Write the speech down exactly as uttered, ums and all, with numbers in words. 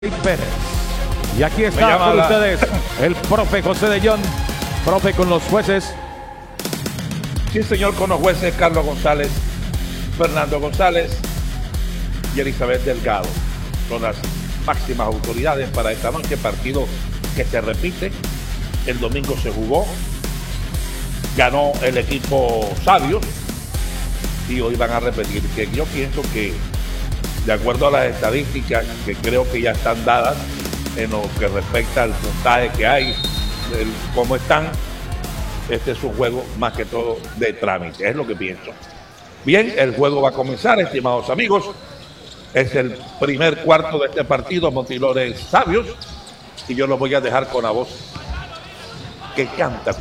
Pérez. Y aquí está con la... ustedes el profe José de Jong, profe con los jueces. Sí, señor, con los jueces Carlos González, Fernando González y Elizabeth Delgado. Son las máximas autoridades para esta noche, partido que se repite. El domingo se jugó, ganó el equipo Sabios y hoy van a repetir, que yo pienso que de acuerdo a las estadísticas que creo que ya están dadas en lo que respecta al puntaje que hay, el, cómo están, este es un juego más que todo de trámite, es lo que pienso. Bien, el juego va a comenzar, estimados amigos. Es el primer cuarto de este partido, Montilores Sabios, y yo lo voy a dejar con la voz que canta.